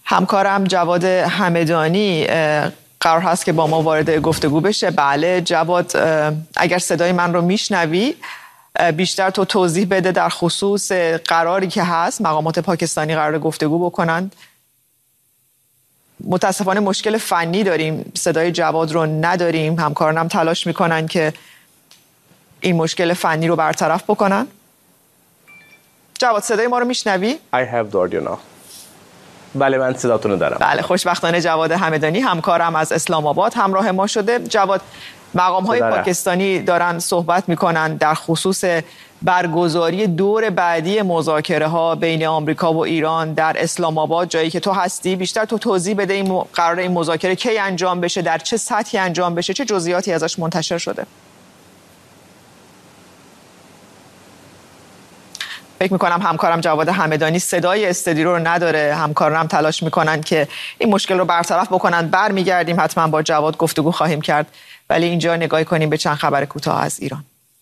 همکارم جواد همدانی قرار هست که با ما وارد گفتگو بشه. بله جواد، اگر صدای من رو میشنوی بیشتر تو توضیح بده در خصوص قراری که هست. مقامات پاکستانی قرار گفتگو بکنند. متاسفانه مشکل فنی داریم، صدای جواد رو نداریم. همکارانم تلاش میکنن که این مشکل فنی رو برطرف بکنن. جواد صدای ما رو میشنوی؟ I have the audio now. بله من صداتون رو دارم. بله، خوشبختانه جواد همدانی همکارم از اسلام آباد همراه ما شده. جواد، مقام‌های پاکستانی دارن صحبت میکنن در خصوص برگزاری دور بعدی مذاکره ها بین آمریکا و ایران در اسلام آباد، جایی که تو هستی. بیشتر تو توضیح بده این قرار این مذاکره کی انجام بشه، در چه سطحی انجام بشه، چه جزئیاتی ازش منتشر شده؟ فکر میکنم همکارم جواد همدانی صدای استودیو رو نداره. همکارانم تلاش میکنن که این مشکل رو برطرف بکنن. برمیگردیم حتما با جواد گفتگو خواهیم کرد، ولی اینجا نگاهی کنیم به چند خبر کوتاه از ایران.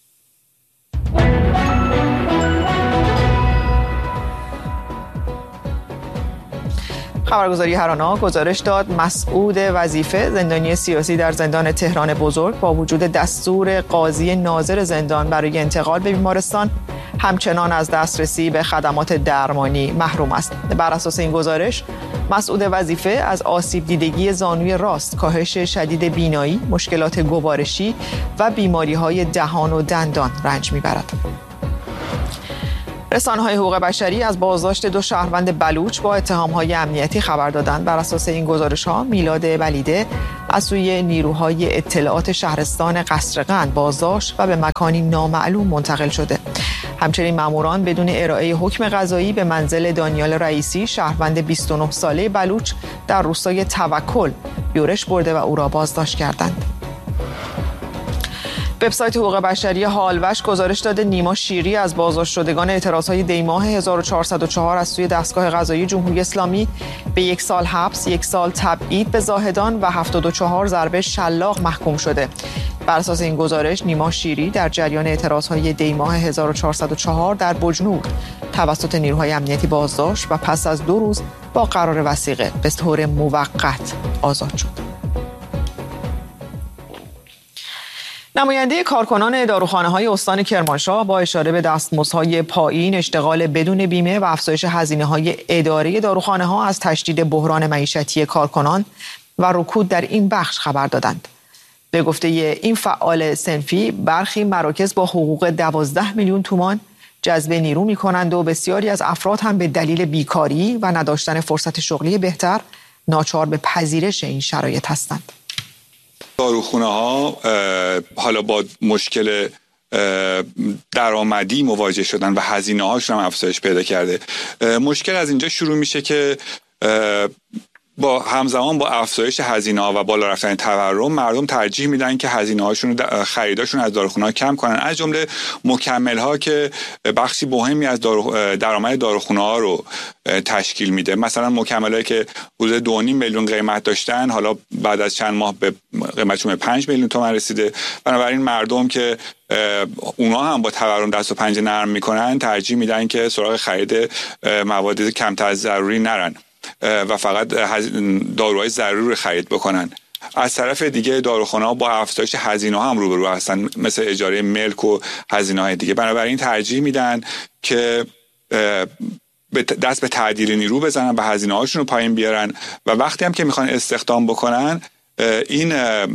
خبرگزاری هرانا گزارش داد مسعود وظیفه، زندانی سیاسی در زندان تهران بزرگ، با وجود دستور قاضی ناظر زندان برای انتقال به بیمارستان همچنان از دسترسی به خدمات درمانی محروم است. بر اساس این گزارش مسعود وظیفه از آسیب دیدگی زانوی راست، کاهش شدید بینایی، مشکلات گوارشی و بیماری‌های دهان و دندان رنج می‌برد. رسانه‌های حقوق بشری از بازداشت 2 شهروند بلوچ با اتهام‌های امنیتی خبر دادند. بر اساس این گزارش‌ها میلاد ولیده از سوی نیروهای اطلاعات شهرستان قصرقند بازداشت و به مکانی نامعلوم منتقل شده. همچنین ماموران بدون ارائه حکم قضایی به منزل دانیال رئیسی، شهروند 29 ساله بلوچ در روستای توکل یورش برده و او را بازداشت کردند. وبسایت حقوق بشری هالوش گزارش داده نیما شیری از بازداشت شدگان اعتراضهای دیماه 1404 از سوی دستگاه قضایی جمهوری اسلامی به 1 سال حبس، 1 سال تبعید به زاهدان و 74 ضربه شلاق محکوم شده. بر اساس این گزارش نیما شیری در جریان اعتراضهای دیماه 1404 در بجنور توسط نیروهای امنیتی بازداشت و پس از 2 روز با قرار وثیقه به طور موقت آزاد شد. نماینده کارکنان داروخانه‌های استان کرمانشاه با اشاره به دستمزدهای پایین، اشتغال بدون بیمه و افزایش هزینه‌های اداره داروخانه‌ها از تشدید بحران معیشتی کارکنان و رکود در این بخش خبر دادند. به گفته این فعال صنفی، برخی مراکز با حقوق 12 میلیون تومان جذب نیرو می‌کنند و بسیاری از افراد هم به دلیل بیکاری و نداشتن فرصت شغلی بهتر ناچار به پذیرش این شرایط هستند. داروخونه ها حالا با مشکل درآمدی مواجه شدن و هزینه هاشون هم افزایش پیدا کرده. مشکل از اینجا شروع میشه که با همزمان با افزایش هزینه ها و بالا رفتن تورم، مردم ترجیح میدن که هزینه هاشون خریداشون از داروخونه ها کم کنن، از جمله مکمل ها که بخشی مهمی از درآمد داروخونه ها رو تشکیل میده. مثلا مکملایی که حدود 2.5 میلیون قیمت داشتن، حالا بعد از چند ماه به قیمتشون به 5 میلیون تومان رسیده. بنابراین مردم که اونا هم با تورم دست و پنجه نرم میکنن، ترجیح میدن که سراغ خرید مواد کمتر از ضروری نرن و فقط داروهای ضروری رو خرید بکنن. از طرف دیگه داروخانه‌ها با افزایش هزینه‌ها هم روبرو هستن، مثل اجاره ملک و هزینه‌های دیگه. بنابراین ترجیح میدن که دست به تعدیل نیرو بزنن و هزینه‌هاشون رو پایین بیارن و وقتی هم که میخوان استخدام بکنن، این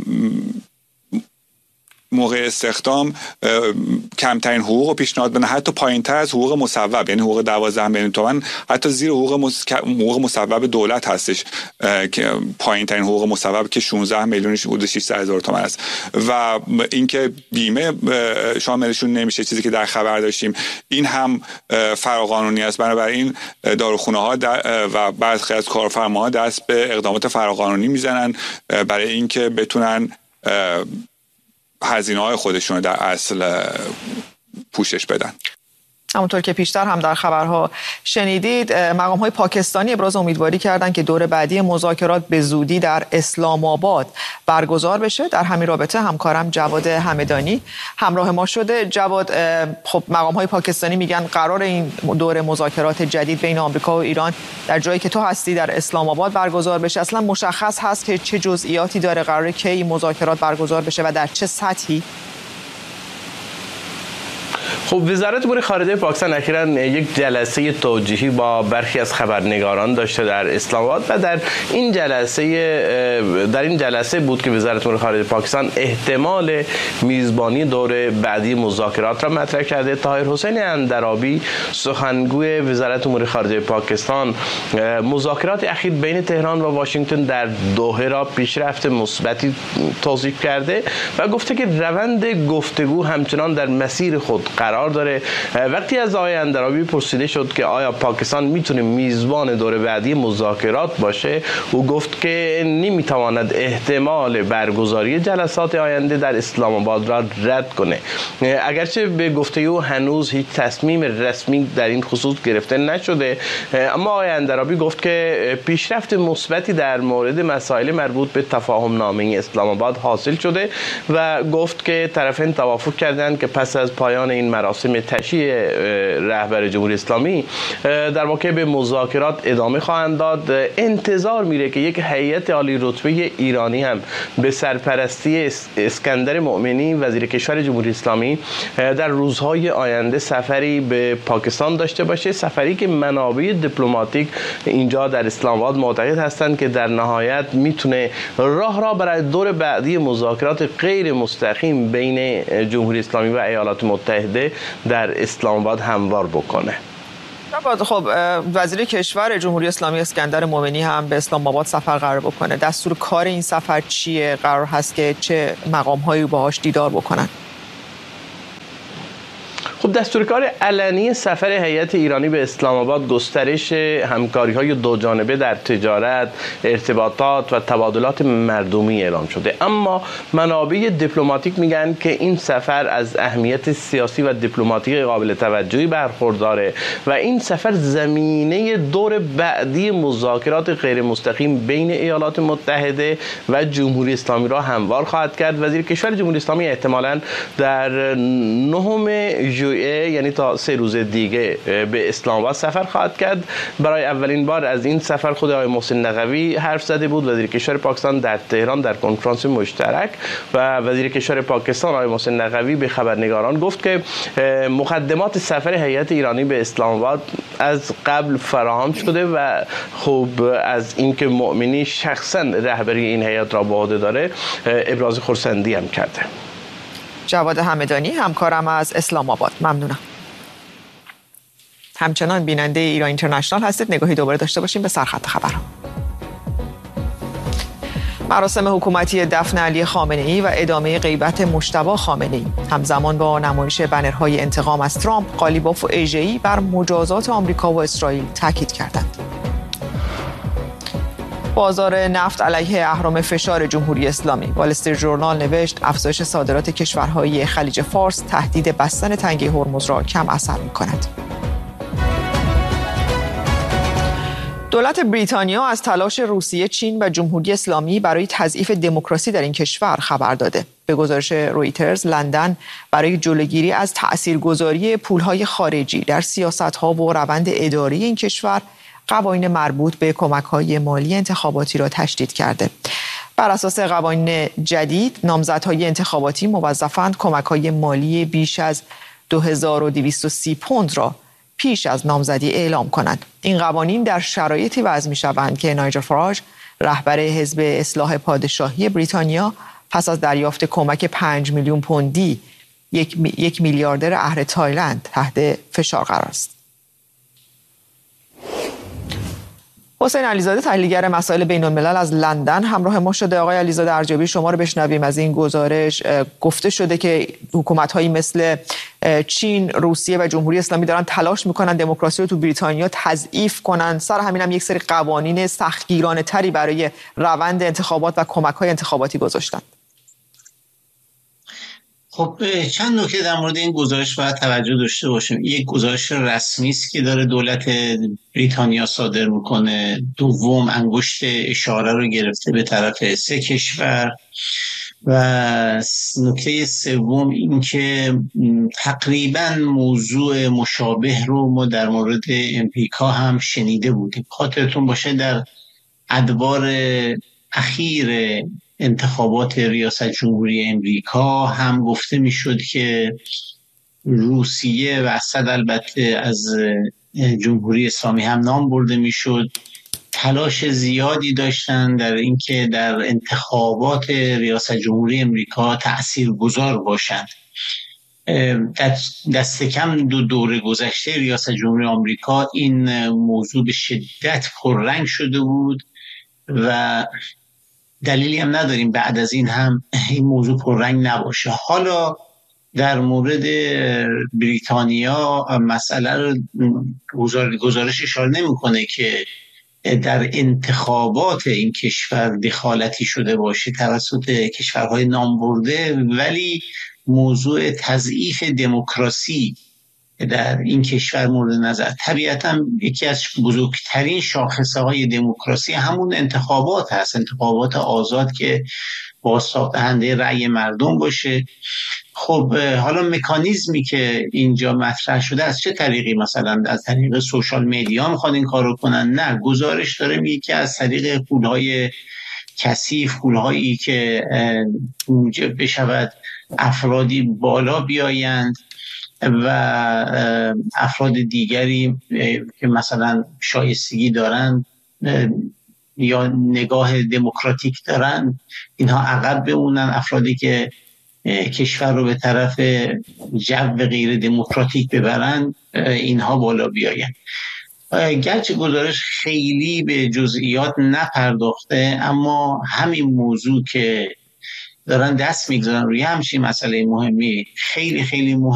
موقع استخدام کمترین حقوق رو پیشنهاد بدن، حتی پایین‌تر از حقوق مصوب، یعنی حقوق 12 میلیون تومان حتی زیر حقوق مصوب دولت هستش که پایین‌ترین حقوق مصوب که 16 میلیونش حدود 600,000 تومان است و اینکه بیمه شاملشون نمیشه، چیزی که در خبر داشتیم. این هم فراقانونی است. بنابراین داروخانه‌ها و برخی از کارفرماها دست به اقدامات فراقانونی میزنن برای اینکه بتونن هزینه‌های خودشون رو در اصل پوشش بدن. همونطور که پیشتر هم در خبرها شنیدید، مقام‌های پاکستانی ابراز امیدواری کردند که دور بعدی مذاکرات به زودی در اسلام آباد برگزار بشه. در همین رابطه همکارم جواد همدانی همراه ما شده. جواد، خب مقام‌های پاکستانی میگن قرار این دور مذاکرات جدید بین آمریکا و ایران در جایی که تو هستی در اسلام آباد برگزار بشه. اصلا مشخص هست که چه جزئیاتی داره؟ قراره کی این مذاکرات برگزار بشه و در چه سطحی؟ خب وزارت امور خارجه پاکستان اخیراً یک جلسه توجیهی با برخی از خبرنگاران داشته در اسلام آباد و در این جلسه بود که وزارت امور خارجه پاکستان احتمال میزبانی دور بعدی مذاکرات را مطرح کرده. طاهر حسین اندرابی سخنگوی وزارت امور خارجه پاکستان مذاکرات اخیر بین تهران و واشنگتن در دوحه را پیشرفت مثبتی توصیف کرده و گفته که روند گفتگو همچنان در مسیر خود قرار داره. وقتی از آقای اندرابی پرسیده شد که آیا پاکستان میتونه میزبان دور بعدی مذاکرات باشه، او گفت که نمیتواند احتمال برگزاری جلسات آینده در اسلام آباد را رد کنه. اگرچه به گفته او هنوز هیچ تصمیم رسمی در این خصوص گرفته نشده، اما آقای اندرابی گفت که پیشرفت مثبتی در مورد مسائل مربوط به تفاهم نامه اسلام آباد حاصل شده و گفت که طرفین توافق کردند که پس از پایان این مراسم تشییع رهبر جمهوری اسلامی در واقع به مذاکرات ادامه خواهند داد. انتظار میره که یک هیئت عالی رتبه ایرانی هم به سرپرستی اسکندر مؤمنی وزیر کشور جمهوری اسلامی در روزهای آینده سفری به پاکستان داشته باشه، سفری که منابع دیپلماتیک اینجا در اسلام آباد معتقد هستند که در نهایت میتونه راه را برای دور بعدی مذاکرات غیر مستقیم بین جمهوری اسلامی و ایالات متحده در اسلام آباد هموار بکنه. خب وزیر کشور جمهوری اسلامی اسکندر مومنی هم به اسلام آباد سفر قرار بکنه. دستور کار این سفر چیه؟ قرار هست که چه مقام‌هایی باهاش دیدار بکنن؟ خب دستورکار علنی سفر هیئت ایرانی به اسلام آباد گسترش همکاری‌های دو جانبه در تجارت، ارتباطات و تبادلات مردمی اعلام شده، اما منابع دیپلماتیک میگن که این سفر از اهمیت سیاسی و دیپلماتیک قابل توجهی برخورداره و این سفر زمینه دور بعدی مذاکرات غیر مستقیم بین ایالات متحده و جمهوری اسلامی را هموار خواهد کرد. وزیر کشور جمهوری اسلامی احتمالاً در 9 یعنی تا 3 روز دیگه به اسلام آباد سفر خواهد کرد. برای اولین بار از این سفر خود آقای محسن نقوی حرف زده بود. وزیر کشور پاکستان در تهران در کنفرانس مشترک و وزیر کشور پاکستان آقای محسن نقوی به خبرنگاران گفت که مقدمات سفر هیئت ایرانی به اسلام آباد از قبل فراهم شده و خب از اینکه مؤمنی شخصا رهبری این هیئت را به عهده داره ابراز خرسندی هم کرده. جواد همدانی همکارم از اسلام آباد، ممنونم. همچنان بیننده ایران اینترنشنال هستید. نگاهی دوباره داشته باشیم به سرخط خبرها. مراسم حکومتی دفن علی خامنه‌ای و ادامه غیبت مجتبی خامنه‌ای همزمان با نمایش بنرهای انتقام از ترامپ، قالیباف و ایژه‌ای بر مجازات آمریکا و اسرائیل تاکید کردند. بازار نفت علیه اهرم فشار جمهوری اسلامی. وال استریت ژورنال نوشت افزایش صادرات کشورهای خلیج فارس تهدید بستن تنگه هرمز را کم اثر می‌کند. دولت بریتانیا از تلاش روسیه، چین و جمهوری اسلامی برای تضعیف دموکراسی در این کشور خبر داده. به گزارش رویترز، لندن برای جلوگیری از تاثیرگذاری پولهای خارجی در سیاست‌ها و روند اداری این کشور قوانین مربوط به کمک‌های مالی انتخاباتی را تشدید کرده. بر اساس قوانین جدید، نامزدهای انتخاباتی موظفند کمک‌های مالی بیش از 2230 پوند را پیش از نامزدی اعلام کنند. این قوانین در شرایطی وضع می‌شوند که نایجل فاراج، رهبر حزب اصلاح پادشاهی بریتانیا، پس از دریافت کمک 5 میلیون پوندی یک میلیاردر اهل تایلند تحت فشار قرار است. حسین علیزاده، تحلیلگر مسائل بین الملل از لندن همراه ما شده. آقای علیزاده، ارجبی شما رو بشنویم از این گزارش. گفته شده که حکومت‌هایی مثل چین، روسیه و جمهوری اسلامی دارن تلاش میکنن دموکراسی رو تو بریتانیا تضعیف کنن. سر همین هم یک سری قوانین سختگیرانه تری برای روند انتخابات و کمک‌های انتخاباتی گذاشتن. خب خب چند نکته در مورد این گزارش باید توجه داشته باشیم. یک گزارش رسمی است که داره دولت بریتانیا صادر میکنه. دوم، انگشت اشاره رو گرفته به طرف 3 کشور. و نکته سوم این که تقریبا موضوع مشابه رو ما در مورد امریکا هم شنیده بودیم. خاطرتون باشه در ادوار اخیر انتخابات ریاست جمهوری امریکا هم گفته میشد که روسیه و اسد البته از جمهوری اسلامی هم نام برده میشد، تلاش زیادی داشتن در اینکه در انتخابات ریاست جمهوری امریکا تاثیرگذار باشند. دست کم 2 دوره گذشته ریاست جمهوری آمریکا این موضوع به شدت پررنگ شده بود و دلیلی هم نداریم بعد از این هم این موضوع پررنگ نباشه. حالا در مورد بریتانیا مسئله رو گزارش اشاره نمی‌کنه که در انتخابات این کشور دخالتی شده باشه توسط کشورهای نامبرده، ولی موضوع تضعیف دموکراسی در این کشور مورد نظر. طبیعتا یکی از بزرگترین شاخصه‌های دموکراسی همون انتخابات هست، انتخابات آزاد که بازتاب دهنده رأی مردم باشه. خب حالا مکانیزمی که اینجا مطرح شده از چه طریقی؟ مثلا از طریق سوشال مدیا میخوان این کارو کنن؟ نه، گزارش داره میگه که از طریق پولهای کثیف، پولهایی که موجب بشود افرادی بالا بیایند و افراد دیگری که مثلا شایستگی دارن یا نگاه دموکراتیک دارن اینها عقب بمونن، افرادی که کشور رو به طرف جو غیر دموکراتیک ببرن اینها بالا بیاین. گرچه گزارش خیلی به جزئیات نپرداخته، اما همین موضوع که دارن دست میگذارن روی همچین مسئله مهمی خیلی خیلی مهم